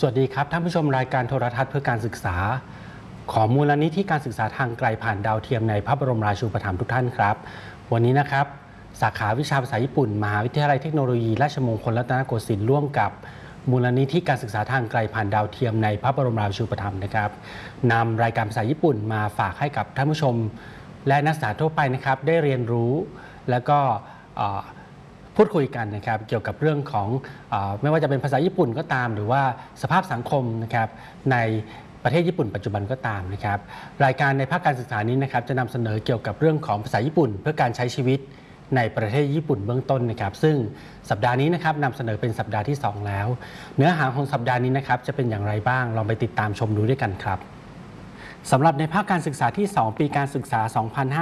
สวัสดีครับท่านผู้ชมรายการโทรทัศน์เพื่อการศึกษาของมูลนิธิการศึกษาทางไกลผ่านดาวเทียมในพระบรมราชูปถัมภ์ทุกท่านครับวันนี้นะครับสาขาวิชาภาษาญี่ปุ่นมหาวิทยาลัยเทคโนโลยีราชมงคลรัตนโกสินทร์ร่วมกับมูลนิธิการศึกษาทางไกลผ่านดาวเทียมในพระบรมราชูปถัมภ์นะครับนำรายการภาษาญี่ปุ่นมาฝากให้กับท่านผู้ชมและนักศึกษาทั่วไปนะครับได้เรียนรู้แล้วก็พูดคุยกันนะครับเกี่ยวกับเรื่องของไม่ว่าจะเป็นภาษาญี่ปุ่นก็ตามหรือว่าสภาพสังคมนะครับในประเทศญี่ปุ่นปัจจุบันก็ตามนะครับรายการในภาคการศึกษานี้นะครับจะนำเสนอเกี่ยวกับเรื่องของภาษาญี่ปุ่นเพื่อการใช้ชีวิตในประเทศญี่ปุ่นเบื้องต้นนะครับซึ่งสัปดาห์นี้นะครับนำเสนอเป็นสัปดาห์ที่2แล้วเนื้อหาของสัปดาห์นี้นะครับจะเป็นอย่างไรบ้างลองไปติดตามชมดูด้วยกันครับสำหรับในภาคการศึกษาที่2ปีการศึกษา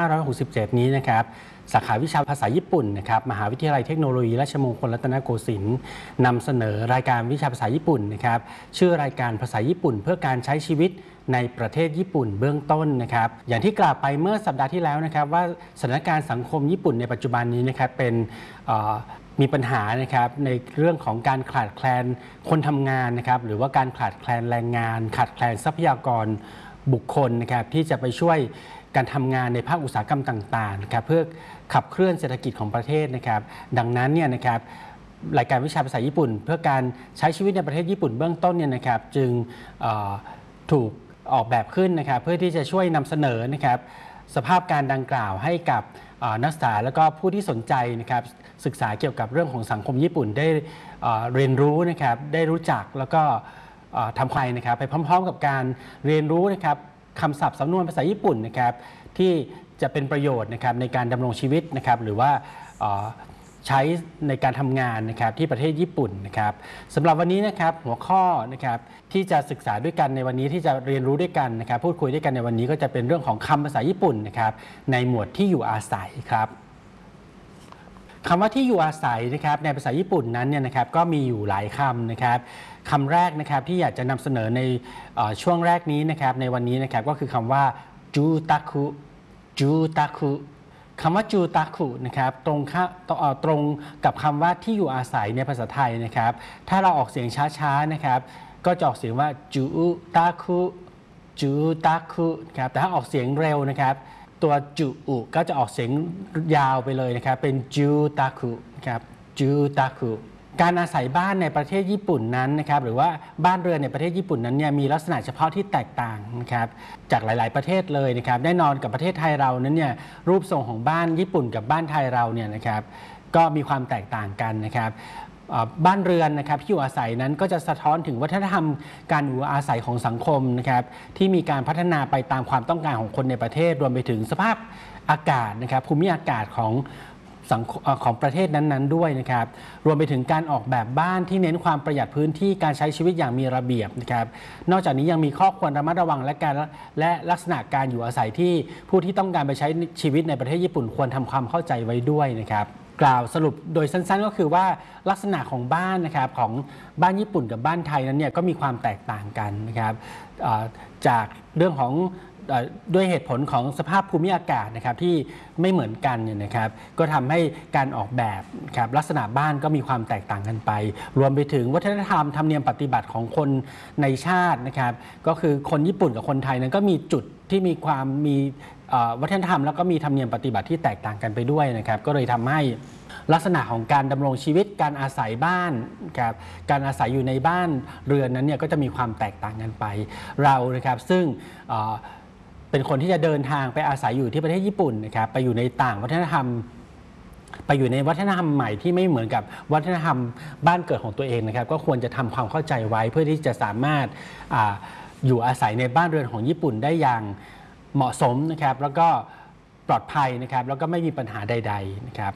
2567 นี้นะครับสาขาวิชาภาษาญี่ปุ่นนะครับมหาวิทยาลัยเทคโนโลยีราชมงคลรัตนโกสินทร์นำเสนอรายการวิชาภาษาญี่ปุ่นนะครับชื่อรายการภาษาญี่ปุ่นเพื่อการใช้ชีวิตในประเทศญี่ปุ่นเบื้องต้นนะครับอย่างที่กล่าวไปเมื่อสัปดาห์ที่แล้วนะครับว่าสถานการณ์สังคมญี่ปุ่นในปัจจุบันนี้นะครับเป็นมีปัญหานะครับในเรื่องของการขาดแคลนคนทำงานนะครับหรือว่าการขาดแคลนแรงงานขาดแคลนทรัพยากรบุคคลนะครับที่จะไปช่วยการทำงานในภาคอุตสาหกรรมต่างๆนะครับเพื่อขับเคลื่อนเศรษฐกิจของประเทศนะครับดังนั้นเนี่ยนะครับรายการวิชาภาษาญี่ปุ่นเพื่อการใช้ชีวิตในประเทศญี่ปุ่นเบื้องต้นเนี่ยนะครับจึงถูกออกแบบขึ้นนะครับเพื่อที่จะช่วยนำเสนอนะครับสภาพการดังกล่าวให้กับนักศึกษาและก็ผู้ที่สนใจนะครับศึกษาเกี่ยวกับเรื่องของสังคมญี่ปุ่นได้เรียนรู้นะครับได้รู้จักแล้วก็ทำความนะครับไปพร้อมๆกับการเรียนรู้นะครับคำศัพท์สำนวนภาษาญี่ปุ่นนะครับที่จะเป็นประโยชน์นะครับในการดำรงชีวิตนะครับหรือว่าใช้ในการทำงานนะครับที่ประเทศญี่ปุ่นนะครับสำหรับวันนี้นะครับหัวข้อนะครับที่จะศึกษาด้วยกันในวันนี้ที่จะเรียนรู้ด้วยกันนะครับพูดคุยด้วยกันในวันนี้ก็จะเป็นเรื่องของคำภาษาญี่ปุ่นนะครับในหมวดที่อยู่อาศัยครับคำว่าที่อยู่อาศัยนะครับในภาษาญี่ปุ่นนั้นเนี่ยนะครับก็มีอยู่หลายคำนะครับคำแรกนะครับที่อยากจะนำเสนอในช่วงแรกนี้นะครับในวันนี้นะครับก็คือคำว่าจูตาคุจูตาคุคำว่าจูตาคุนะครับตรงกับคำว่าที่อยู่อาศัยในภาษาไทยนะครับถ้าเราออกเสียงช้าๆนะครับก็จะออกเสียงว่าจูตาคุจูตาคุครับแต่ถ้าออกเสียงเร็วนะครับตัวจูอุก็จะออกเสียงยาวไปเลยนะครับเป็นจูตาคุครับจูตาคุการอาศัยบ้านในประเทศญี่ปุ่นนั้นนะครับหรือว่าบ้านเรือนในประเทศญี่ปุ่นนั้นเนี่ยมีลักษณะเฉพาะที่แตกต่างนะครับจากหลายๆประเทศเลยนะครับแน่นอนกับประเทศไทยเรานั้นเนี่ยรูปทรงของบ้านญี่ปุ่นกับบ้านไทยเราเนี่ยนะครับก็มีความแตกต่างกันนะครับบ้านเรือนนะครับที่อยู่อาศัยนั้นก็จะสะท้อนถึงวัฒนธรรมการอยู่อาศัยของสังคมนะครับที่มีการพัฒนาไปตามความต้องการของคนในประเทศรวมไปถึงสภาพอากาศนะครับภูมิอากาศของประเทศนั้นๆด้วยนะครับรวมไปถึงการออกแบบบ้านที่เน้นความประหยัดพื้นที่การใช้ชีวิตอย่างมีระเบียบนะครับนอกจากนี้ยังมีข้อควรระมัดระวังและลักษณะการอยู่อาศัยที่ผู้ที่ต้องการไปใช้ชีวิตในประเทศญี่ปุ่นควรทำความเข้าใจไว้ด้วยนะครับกล่าวสรุปโดยสั้นๆก็คือว่าลักษณะของบ้านนะครับของบ้านญี่ปุ่นกับบ้านไทยนั้นเนี่ยก็มีความแตกต่างกันนะครับจากเรื่องของด้วยเหตุผลของสภาพภูมิอากาศนะครับที่ไม่เหมือนกันเนี่ยนะครับก็ทำให้การออกแบบครับลักษณะบ้านก็มีความแตกต่างกันไปรวมไปถึงวัฒนธรรมธรรมเนียมปฏิบัติของคนในชาตินะครับก็คือคนญี่ปุ่นกับคนไทยนั้นก็มีจุดที่มีวัฒนธรรมแล้วก็มีธรรมเนียมปฏิบัติที่แตกต่างกันไปด้วยนะครับก็เลยทำให้ลักษณะของการดำรงชีวิตการอาศัยบ้านครับการอาศัยอยู่ในบ้านเรือนนั้นเนี่ยก็จะมีความแตกต่างกันไปเรานะครับซึ่งเป็นคนที่จะเดินทางไปอาศัยอยู่ที่ประเทศญี่ปุ่นนะครับไปอยู่ในต่างวัฒนธรรมไปอยู่ในวัฒนธรรมใหม่ที่ไม่เหมือนกับวัฒนธรรมบ้านเกิดของตัวเองนะครับก็ควรจะทำความเข้าใจไว้เพื่อที่จะสามารถอยู่อาศัยในบ้านเรือนของญี่ปุ่นได้อย่างเหมาะสมนะครับแล้วก็ปลอดภัยนะครับแล้วก็ไม่มีปัญหาใดๆนะครับ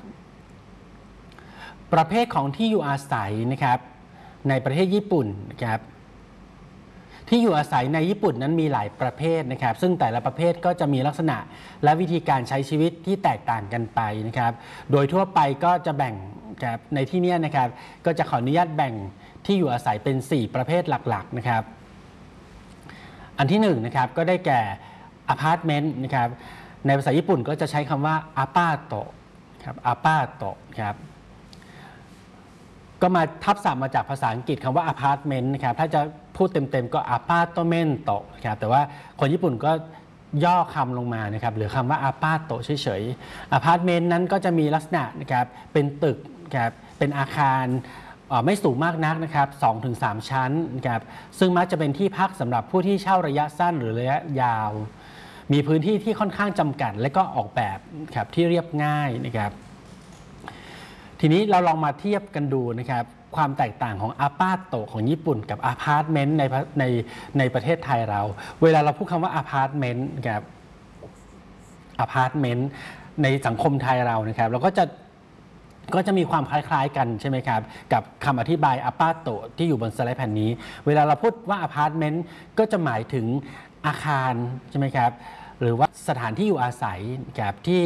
ประเภทของที่อยู่อาศัยนะครับในประเทศญี่ปุ่นนะครับที่อยู่อาศัยในญี่ปุ่นนั้นมีหลายประเภทนะครับซึ่งแต่ละประเภทก็จะมีลักษณะและวิธีการใช้ชีวิตที่แตกต่างกันไปนะครับโดยทั่วไปก็จะแบ่งในที่นี้นะครับก็จะขออนุญาตแบ่งที่อยู่อาศัยเป็น4ประเภทหลักๆนะครับอันที่1นะครับก็ได้แก่อพาร์ตเมนต์นะครับในภาษาญี่ปุ่นก็จะใช้คำว่าอาปาโตครับอาปาโตครับก็มาทับศัพท์มาจากภาษาอังกฤษคำว่าอพาร์ตเมนต์นะครับถ้าจะพูดเต็มๆก็อาปาโตเมนโตนะครับแต่ว่าคนญี่ปุ่นก็ย่อคำลงมานะครับหรือคำว่าอาปาโตเฉยๆอพาร์ตเมนต์นั้นก็จะมีลักษณะนะครับเป็นตึกนะครับเป็นอาคารไม่สูงมากนักนะครับ 2-3 ชั้นนะครับซึ่งมักจะเป็นที่พักสำหรับผู้ที่เช่าระยะสั้นหรือระยะยาวมีพื้นที่ที่ค่อนข้างจำกัดและก็ออกแบบครับที่เรียบง่ายนะครับทีนี้เราลองมาเทียบกันดูนะครับความแตกต่างของอาปาโตของญี่ปุ่นกับอาพาร์ตเมนต์ในประเทศไทยเราเวลาเราพูดคำว่าอาพาร์ตเมนต์ครับอาพาร์ตเมนต์ในสังคมไทยเรานะครับเราก็จะมีความคล้ายๆกันใช่ไหมครับกับคำอธิบายอาปาโตที่อยู่บนสไลด์แผ่นนี้เวลาเราพูดว่าอาพาร์ตเมนต์ก็จะหมายถึงอาคารใช่ไหมครับหรือว่าสถานที่อยู่อาศัยครับที่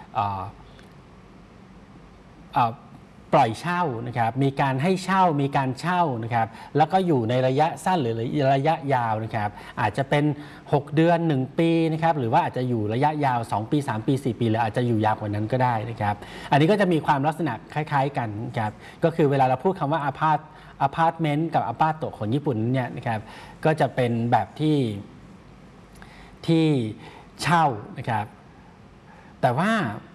ปล่อยเช่านะครับมีการให้เช่ามีการเช่านะครับแล้วก็อยู่ในระยะสั้นหรือระยะยาวนะครับอาจจะเป็น6 เดือน1 ปีนะครับหรือว่าอาจจะอยู่ระยะยาว2 ปี3 ปี4 ปีหรืออาจจะอยู่ยาวกว่านั้นก็ได้นะครับอันนี้ก็จะมีความลักษณะคล้ายๆกันครับก็คือเวลาเราพูดคำว่าอาพาร์ตเมนต์กับอาปาโตของญี่ปุ่นเนี่ยนะครับก็จะเป็นแบบที่เช่านะครับแต่ว่า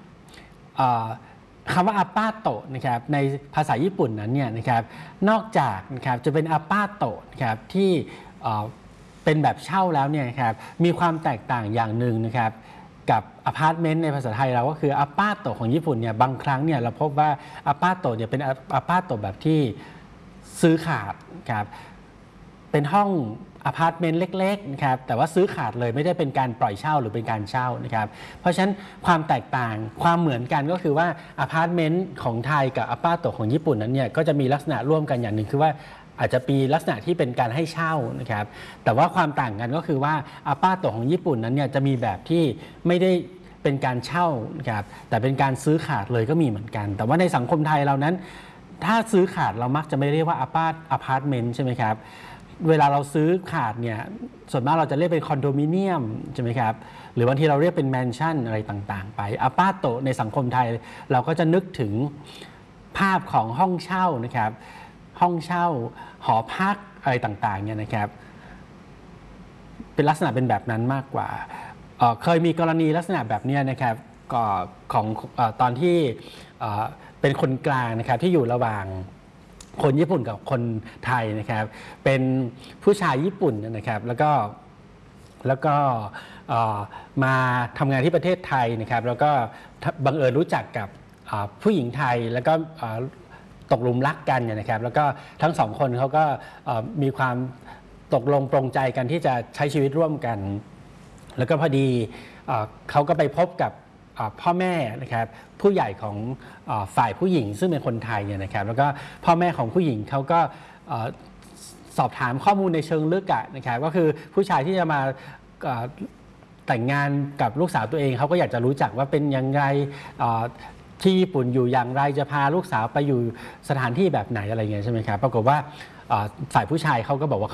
คำว่าอาปาโตนะครับในภาษาญี่ปุ่นนั้นเนี่ยนะครับนอกจากนะครับจะเป็นอาปาโตนะครับที่เป็นแบบเช่าแล้วเนี่ยครับมีความแตกต่างอย่างหนึ่งนะครับกับอพาร์ตเมนต์ในภาษาไทยเราก็คืออาปาโตของญี่ปุ่นเนี่ยบางครั้งเนี่ยเราพบว่าอาปาโตเนี่ยเป็นอาปาโตแบบที่ซื้อขาดครับเป็นห้องอพาร์ตเมนต์เล็กๆนะครับแต่ว่าซื้อขาดเลยไม่ได้เป็นการปล่อยเช่าหรือเป็นการเช่านะครับเพราะฉะนั้นความแตกต่างความเหมือนกันก็คือว่าอพาร์ตเมนต์ของไทยกับอาปาโตของญี่ปุ่นนั้นเนี่ยก็จะมีลักษณะร่วมกันอย่างหนึ่งคือว่าอาจจะมีลักษณะที่เป็นการให้เช่านะครับแต่ว่าความต่างกันก็คือว่าอาปาโตของญี่ปุ่นนั้นเนี่ยจะมีแบบที่ไม่ได้เป็นการเช่านะครับแต่เป็นการซื้อขาดเลยก็มีเหมือนกันแต่ว่าในสังคมไทยเรานั้นถ้าซื้อขาดเรามักจะไม่เรียกว่าอาพาร์ตเมนต์ใช่ไหมครับเวลาเราซื้อขาดเนี่ยส่วนมากเราจะเรียกเป็นคอนโดมิเนียมใช่ไหมครับหรือบางทีเราเรียกเป็นแมนชั่นอะไรต่างๆไปอาปาโตในสังคมไทยเราก็จะนึกถึงภาพของห้องเช่านะครับห้องเช่าหอพักอะไรต่างๆเนี่ยนะครับเป็นลักษณะเป็นแบบนั้นมากกว่าเคยมีกรณีลักษณะแบบนี้นะครับของตอนที่เป็นคนกลางนะครับที่อยู่ระหว่างคนญี่ปุ่นกับคนไทยนะครับเป็นผู้ชายญี่ปุ่นนะครับแล้วก็มาทำงานที่ประเทศไทยนะครับแล้วก็บังเอิญรู้จักกับผู้หญิงไทยแล้วก็ตกหลุมรักกันนะครับแล้วก็ทั้งสองคนเขาก็มีความตกลงปรงใจกันที่จะใช้ชีวิตร่วมกันแล้วก็พอดีเขาก็ไปพบกับพ่อแม่นะครับผู้ใหญ่ของฝ่ายผู้หญิงซึ่งเป็นคนไทยเนี่ยนะครับแล้วก็พ่อแม่ของผู้หญิงเขาก็สอบถามข้อมูลในเชิงลึกนะครับก็คือผู้ชายที่จะมาแต่งงานกับลูกสาวตัวเองเขาก็อยากจะรู้จักว่าเป็นยังไงที่ญี่ปุ่นอยู่อย่างไรจะพาลูกสาวไปอยู่สถานที่แบบไหนอะไรเงี้ยใช่ไหมครับปรากฏว่าฝ่ายผู้ชายเขาก็บอกว่า